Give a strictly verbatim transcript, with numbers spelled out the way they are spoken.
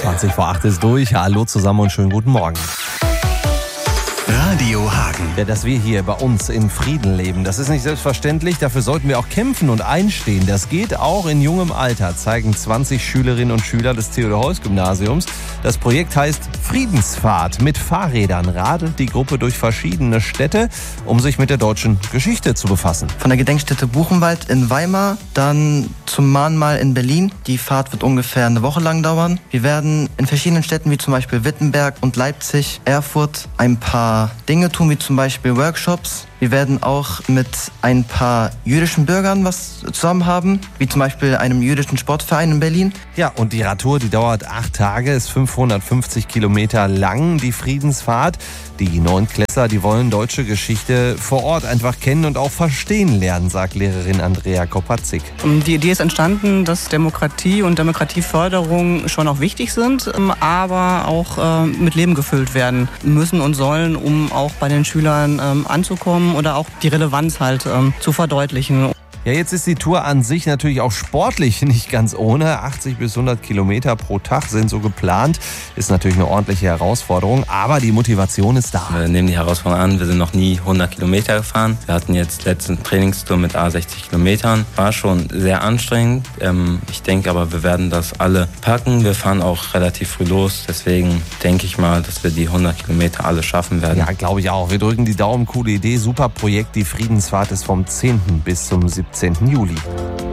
zwanzig vor acht ist durch. Hallo zusammen und schönen guten Morgen. Radio Hagen. Ja, dass wir hier bei uns in Frieden leben, das ist nicht selbstverständlich. Dafür sollten wir auch kämpfen und einstehen. Das geht auch in jungem Alter, zeigen zwanzig Schülerinnen und Schüler des Theodor-Heuss-Gymnasiums. Das Projekt heißt Friedensfahrt. Mit Fahrrädern radelt die Gruppe durch verschiedene Städte, um sich mit der deutschen Geschichte zu befassen. Von der Gedenkstätte Buchenwald in Weimar, dann zum Mahnmal in Berlin. Die Fahrt wird ungefähr eine Woche lang dauern. Wir werden in verschiedenen Städten wie zum Beispiel Wittenberg und Leipzig, Erfurt ein paar Dinge tun, wie zum Beispiel Workshops. Wir werden auch mit ein paar jüdischen Bürgern was zusammen haben, wie zum Beispiel einem jüdischen Sportverein in Berlin. Ja, und die Radtour, die dauert acht Tage, ist fünfhundertfünfzig Kilometer lang, die Friedensfahrt. Die Neunklässler, die wollen deutsche Geschichte vor Ort einfach kennen und auch verstehen lernen, sagt Lehrerin Andrea Kopatzig. Die Idee ist entstanden, dass Demokratie und Demokratieförderung schon auch wichtig sind, aber auch mit Leben gefüllt werden müssen und sollen, um auch bei den Schülern anzukommen oder auch die Relevanz halt zu verdeutlichen. Ja, jetzt ist die Tour an sich natürlich auch sportlich nicht ganz ohne. achtzig bis hundert Kilometer pro Tag sind so geplant. Ist natürlich eine ordentliche Herausforderung, aber die Motivation ist da. Wir nehmen die Herausforderung an. Wir sind noch nie hundert Kilometer gefahren. Wir hatten jetzt letzten Trainingstour mit A sechzig Kilometern. War schon sehr anstrengend. Ich denke aber, wir werden das alle packen. Wir fahren auch relativ früh los. Deswegen denke ich mal, dass wir die hundert Kilometer alle schaffen werden. Ja, glaube ich auch. Wir drücken die Daumen. Coole Idee. Super Projekt. Die Friedensfahrt ist vom zehnten bis zum siebzehnten Juli.